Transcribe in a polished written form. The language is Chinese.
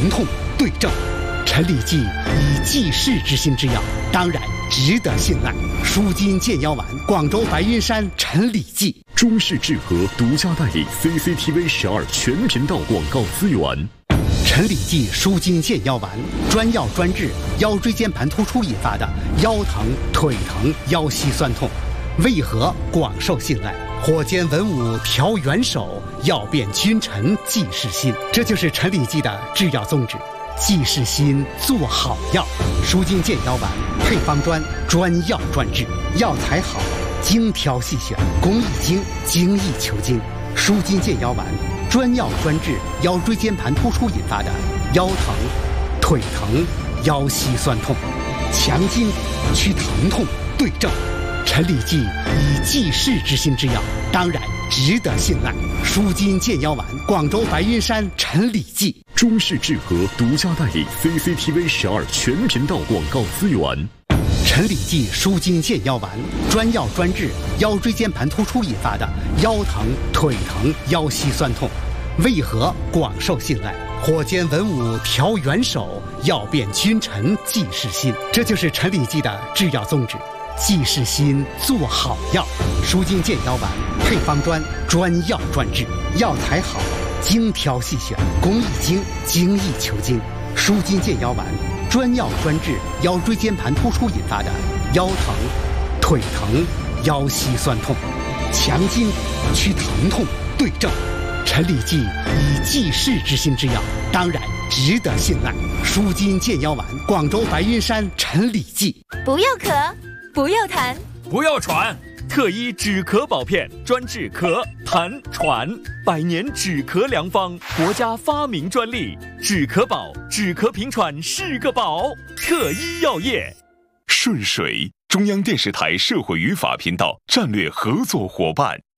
疼痛对症。陈李济以济世之心之药，当然值得信赖。舒筋健腰丸，广州白云山陈李济。 中式治和独家代理 CCTV12全频道广告资源。 陈李济舒筋健腰丸，专药专治腰椎间盘突出引发的腰疼、腿疼、腰膝酸痛，为何广受信赖？火煎文武调元首，药变君臣济世心。这就是陈李济的制药宗旨。济世心，做好药。舒筋健腰丸配方专，专药专治，药材好，精挑细选，工艺精，精益求精。舒筋健腰丸专药专治腰椎间盘突出引发的腰疼、腿疼、腰膝酸痛，强筋祛疼痛对症。陈李济以济世之心之药，当然值得信赖。舒筋健腰丸，广州白云山陈李济。 中式治和独家代理 CCTV12全频道广告资源。 陈李济舒筋健腰丸，专药专治腰椎间盘突出引发的腰疼、腿疼、腰膝酸痛，为何广受信赖？火煎文武调元首，药变君臣济世心。这就是陈李济的制药宗旨。济世心，做好药。舒筋健腰丸配方专，专药专治，药材好，精挑细选，工艺精，精益求精。舒筋健腰丸专药专治腰椎间盘突出引发的腰疼、腿疼、腰膝酸痛，强筋祛疼痛对症。陈李济以济世之心之药，当然值得信赖。舒筋健腰丸，广州白云山陈李济。 不要咳，不要痰， 不要喘，特医止咳宝片专治咳、痰、喘，100年止咳良方，国家发明专利，止咳宝，止咳平喘是个宝。特医药业。 顺水，中央电视台社会与法频道战略合作伙伴。